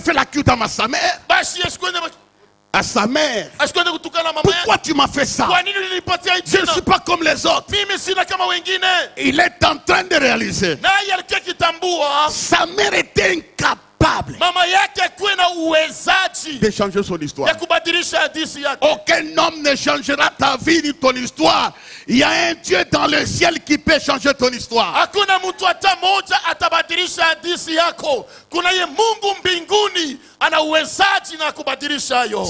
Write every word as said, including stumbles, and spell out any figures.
fait la cuite à sa mère, à sa mère. Pourquoi tu m'as fait ça? Je ne suis pas comme les autres. Il est en train de réaliser. Sa mère était incapable de changer son histoire. Aucun homme ne changera ta vie ni ton histoire. Il y a un Dieu dans le ciel qui peut changer ton histoire.